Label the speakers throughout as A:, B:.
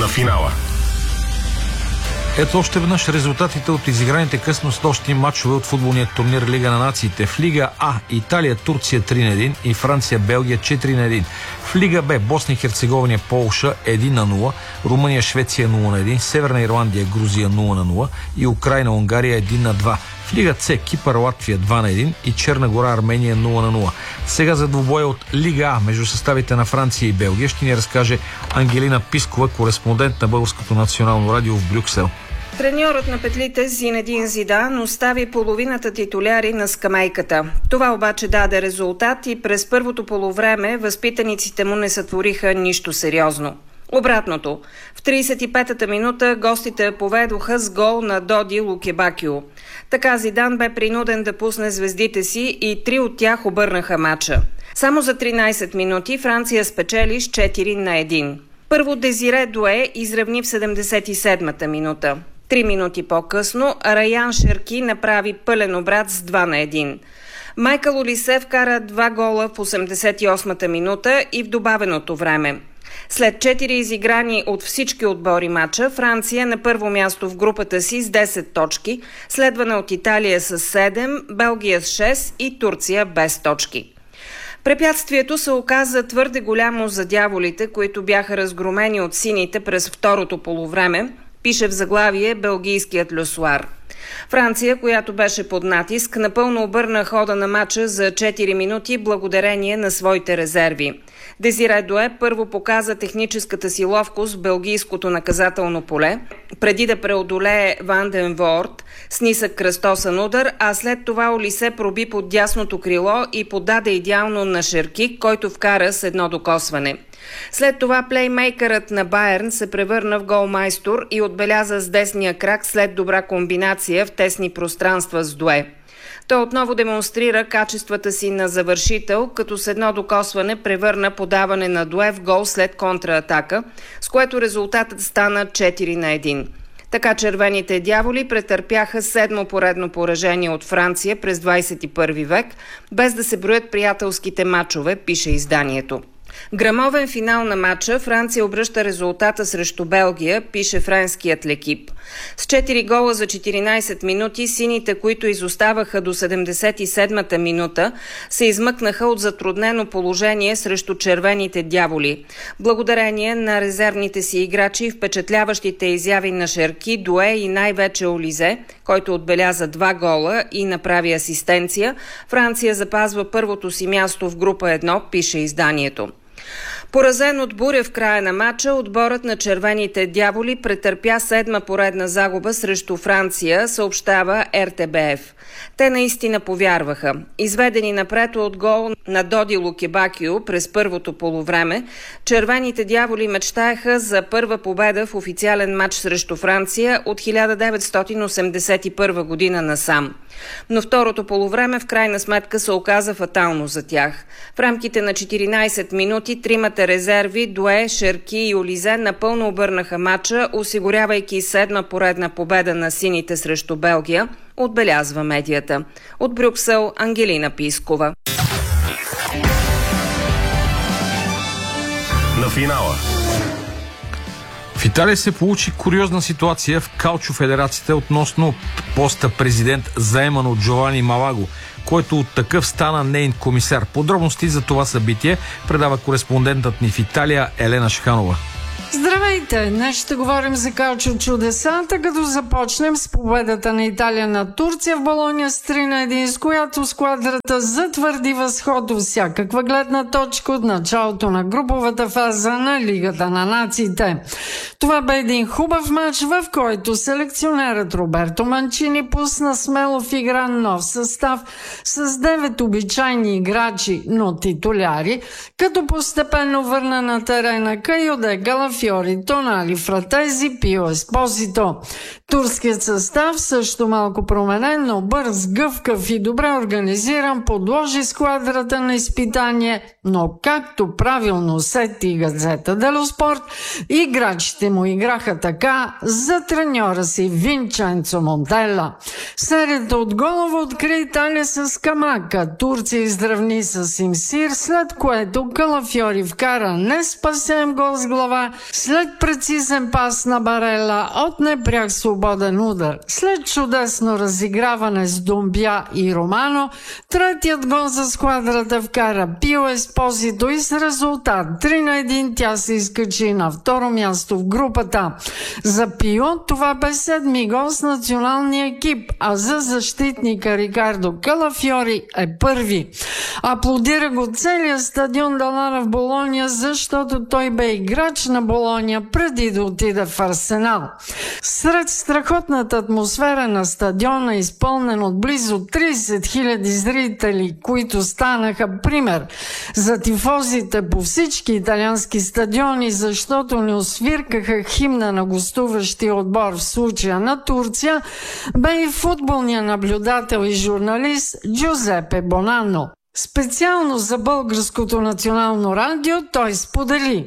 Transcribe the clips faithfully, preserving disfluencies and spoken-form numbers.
A: на финала.
B: Ето още веднъж резултатите от изиграните късно снощни матчове от футболния турнир Лига на нациите. В Лига А Италия Турция три на едно и Франция Белгия четири на едно. В Лига Б Босна и Херцеговина Полша едно на нула, Румъния Швеция нула на едно, Северна Ирландия Грузия нула на нула и Украйна Унгария едно на два. В Лига С Кипър Латвия два на едно и Черна гора Армения нула на нула. Сега за двубоя от Лига А между съставите на Франция и Белгия ще ни разкаже Ангелина Пискова, кореспондент на Българското национално радио в Брюксел.
C: Треньорът на петлите Зинедин Зидан остави половината титуляри на скамейката. Това обаче даде резултат и през първото полувреме възпитаниците му не сътвориха нищо сериозно. Обратното. В тридесет и петата минута гостите поведоха с гол на Доди Лукебакио. Така Зидан бе принуден да пусне звездите си и три от тях обърнаха мача. Само за тринадесет минути Франция спечели с четири на едно. Първо Дезире Дуе изравни в седемдесет и седмата минута. Три минути по-късно Раян Шерки направи пълен обрат с два на едно. Майкъл Олисе вкара два гола в осемдесет и осмата минута и в добавеното време. След четири изиграни от всички отбори мача, Франция на първо място в групата си с десет точки, следвана от Италия с седем, Белгия с шест и Турция без точки. Препятствието се оказа твърде голямо за дяволите, които бяха разгромени от сините през второто полувреме, пише в заглавие белгийският Люсуар. Франция, която беше под натиск, напълно обърна хода на мача за четири минути благодарение на своите резерви. Дезире Дуе първо показа техническата си ловкост в белгийското наказателно поле, преди да преодолее Ван ден Воорт с нисък кръстосан удар, а след това Олисе проби под дясното крило и подаде идеално на Шерки, който вкара с едно докосване. След това плеймейкърът на Байерн се превърна в голмайстор и отбеляза с десния крак след добра комбинация в тесни пространства с Дуе. Той отново демонстрира качествата си на завършител, като с едно докосване превърна подаване на Дуе в гол след контраатака, с което резултатът стана четири на едно. Така червените дяволи претърпяха седмо поредно поражение от Франция през двадесет и първи век, без да се броят приятелските мачове, пише изданието. Грамовен финал на матча Франция обръща резултата срещу Белгия, пише френският Лекип. С четири гола за четиринадесет минути сините, които изоставаха до седемдесет и седмата минута, се измъкнаха от затруднено положение срещу червените дяволи. Благодарение на резервните си играчи и впечатляващите изяви на Шерки, Дуе и най-вече Олизе, който отбеляза два гола и направи асистенция, Франция запазва първото си място в група едно, пише изданието. Поразен от буря в края на матча, отборът на червените дяволи претърпя седма поредна загуба срещу Франция, съобщава Ер Те Бе Еф. Те наистина повярваха. Изведени напред от гол на Доди Лукебакио през първото полувреме, червените дяволи мечтаеха за първа победа в официален матч срещу Франция от хиляда деветстотин осемдесет и първа година насам. Но второто полувреме в крайна сметка се оказа фатално за тях. В рамките на четиринадесет минути тримата резерви Дуе, Шерки и Олизе напълно обърнаха матча, осигурявайки седма поредна победа на сините срещу Белгия, отбелязва медията. От Брюксел Ангелина Пискова.
A: На финала.
B: В Италия се получи куриозна ситуация в Калчо федерацията относно поста президент, заеман от Джовани Малаго, който от такъв стана неин комисар. Подробности за това събитие предава кореспондентът ни в Италия Елена Шханова.
D: Здравейте! Днес ще говорим за калчо чудесата, като започнем с победата на Италия на Турция в Болония с три на едно, с която сквадрата затвърди възход от всякаква гледна точка от началото на груповата фаза на Лигата на нациите. Това бе един хубав матч, в който селекционерът Роберто Манчини пусна смело в игра нов състав с девет обичайни играчи, но титуляри, като постепенно върна на терена Кайоде, Галафиори, Тонали, Фратези, Пио Еспозито. Турският състав, също малко променен, но бърз, гъвкав и добре организиран, подложи сквадрата на изпитание, но както правилно сети газета Дело Спорт, играчите му играха така за треньора си Винченцо Монтела. Серията от голово откри Италия с Камака. Турция изравни с Имсир, след което Калафиори вкара неспасен гол с глава След прецизен пас на Барела от непряк свободен удар, след чудесно разиграване с Думбя и Романо, третият гол за сквадрата вкара Пио Еспозито и с резултат три на едно тя се изкачи на второ място в групата. За Пио това бе седми гол с националния екип, а за защитника Рикардо Калафьори е първи. Аплодира го целият стадион Далара в Болония, защото той бе играч на Болония преди да отиде в Арсенал. Сред страхотната атмосфера на стадиона, изпълнен от близо трийсет хиляди зрители, които станаха пример за тифозите по всички италиански стадиони, защото не освиркаха химна на гостуващия отбор, в случая на Турция, бе и футболния наблюдател и журналист Джузепе Бонано. Специално за Българското национално радио той сподели: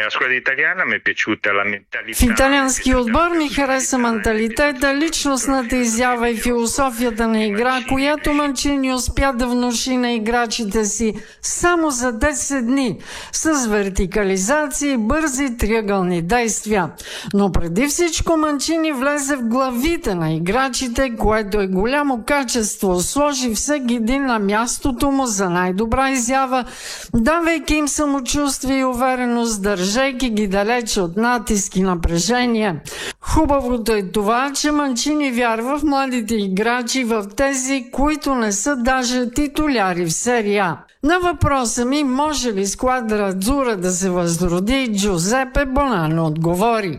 D: в италианския отбор ми хареса менталитета, личностната изява и философията на игра, която Манчини успя да внуши на играчите си само за десет дни, с вертикализация и бързи триъгълни действия. Но преди всичко Манчини влезе в главите на играчите, което е голямо качество. Сложи всеки един на мястото му за най-добра изява, давайки им самочувствие и увереност, държейки ги далеч от натиск и напрежение. Хубавото е това, че Манчини вярва в младите играчи, в тези, които не са даже титуляри в серия А. На въпроса ми може ли сквадра Адзура да се възроди, Джузепе Бонано отговори: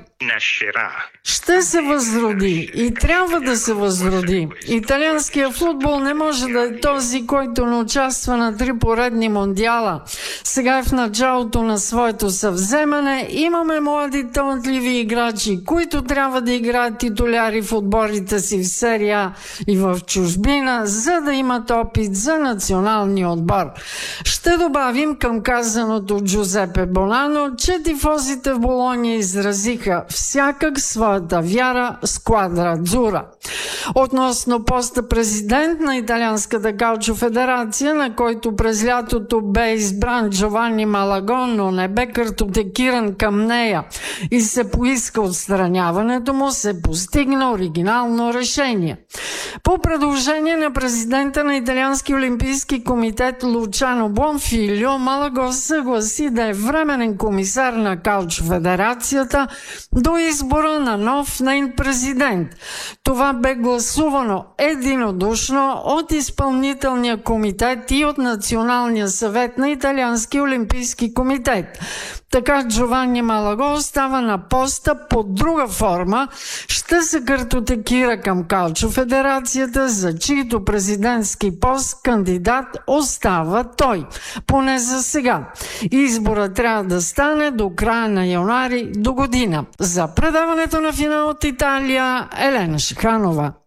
D: ще се възроди и трябва да се възроди. Италианският футбол не може да е този, който не участва на три поредни мондиала. Сега е в началото на своето съвземане. Имаме млади талантливи играчи, които трябва да играят титуляри в отборите си в серия А и в чужбина, за да имат опит за националния отбор. Ще добавим към казаното Джузепе Бонано, че тифозите в Болония изразиха всякак своята вяра в сквадра Адзура. Относно поста президент на Италианската калчо федерация, на който през лятото бе избран Джованни Малагон, но не бе картотекиран към нея и се поиска отстраняването му, се постигна оригинално решение. По предложение на президента на Италиански олимпийски комитет Лучано Бонфилио, Малагон съгласи да е временен комисар на калчо федерацията до избора на нов нейн президент. Това бе гласувано единодушно от изпълнителния комитет и от Националния съвет на Италиански олимпийски комитет. Така Джованни Малагон остава на поста под друга форма, ще се картотекира към калчо федерацията, за чийто президентски пост кандидат остава той, поне за сега. Избора трябва да стане до края на януари до година. За предаването на финал от Италия, Елена Шиханова.